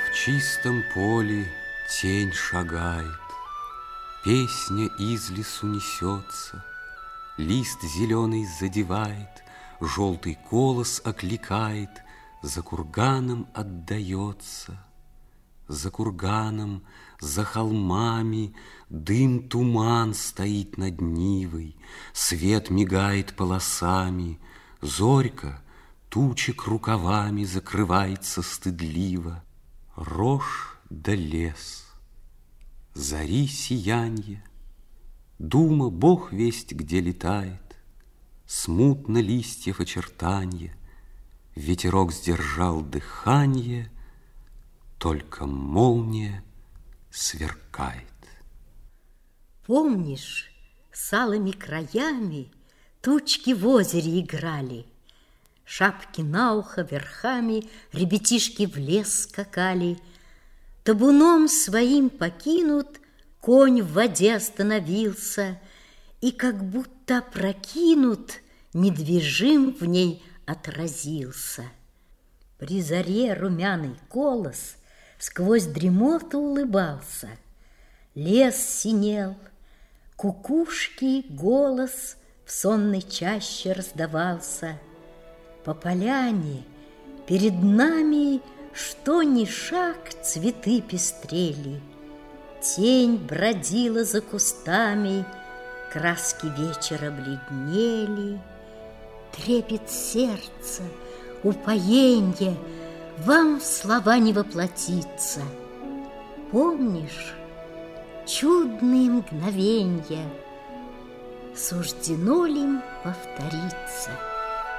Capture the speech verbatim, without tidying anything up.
В чистом поле тень шагает, песня из лесу несется, лист зеленый задевает, желтый колос окликает, за курганом отдается. За курганом, за холмами дым туман стоит над Нивой, свет мигает полосами, зорька тучек рукавами закрывается стыдливо. Рожь да лес, зари сиянье, дума Бог весть где летает, смутно листьев очертанье, ветерок сдержал дыханье, только молния сверкает. Помнишь, с алыми краями тучки в озере играли, шапки на ухо верхами ребятишки в лес скакали, табуном своим покинут, конь в воде остановился, и как будто прокинут, недвижим в ней отразился. При заре румяный колос сквозь дремоту улыбался, лес синел, кукушки голос в сонной чаще раздавался. По поляне перед нами, что ни шаг, цветы пестрели, тень бродила за кустами, краски вечера бледнели. Трепет сердца, упоенье, вам в слова не воплотиться. Помнишь чудные мгновенья, суждено ли им повториться?